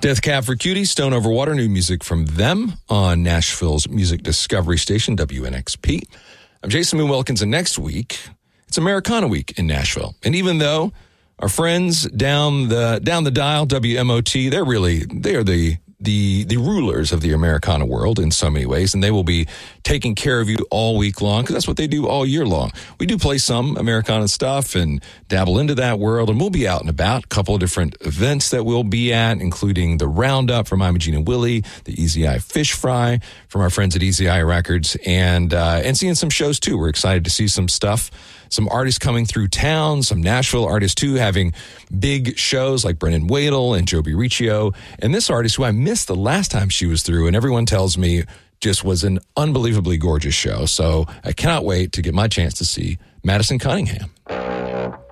Death Cab for Cutie, Stone Over Water, new music from them on Nashville's music discovery station, WNXP. I'm Jason Moon Wilkins, and next week, it's Americana Week in Nashville. And even though our friends down the dial, WMOT, they are the rulers of the Americana world in so many ways, and they will be taking care of you all week long, because that's what they do all year long. We do play some Americana stuff and dabble into that world, and we'll be out and about. A couple of different events that we'll be at, including the Roundup from Imogene and Willie, the Easy Eye Fish Fry from our friends at Easy Eye Records, and seeing some shows too. We're excited to see some stuff. Some artists coming through town, some Nashville artists too, having big shows like Brennan Wadle and Joby Riccio. And this artist who I missed the last time she was through, and everyone tells me just was an unbelievably gorgeous show. So I cannot wait to get my chance to see Madison Cunningham.